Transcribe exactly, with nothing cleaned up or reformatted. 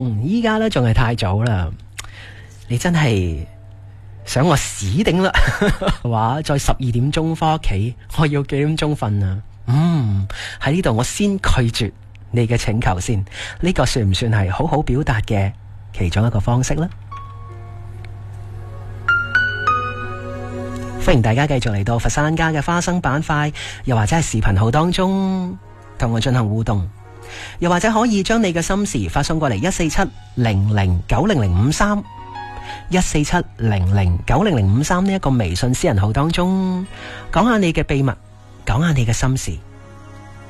嗯，依家咧仲係太早啦，你真係想我死頂啦！話再十二點鐘翻屋企，我要幾點鐘瞓啊？嗯，喺呢度我先拒絕你嘅請求先，呢個算唔算係好好表達嘅其中一個方式呢？歡迎大家繼續嚟到佛山家嘅花生板塊，又或者係視頻號當中同我進行互動。又或者可以將你嘅心事發送過嚟一四七零零九零零五三一四七零零九零零五三呢一個微信私人號當中，講下你嘅秘密，講下你嘅心事。